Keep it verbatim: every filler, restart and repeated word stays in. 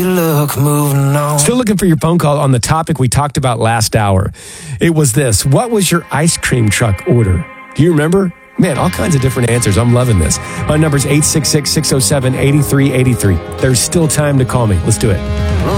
Look, moving on. Still looking for your phone call on the topic we talked about last hour. It was this. What was your ice cream truck order? Do you remember? Man, all kinds of different answers. I'm loving this. My number's eight six six, six oh seven, eight three eight three. There's still time to call me. Let's do it.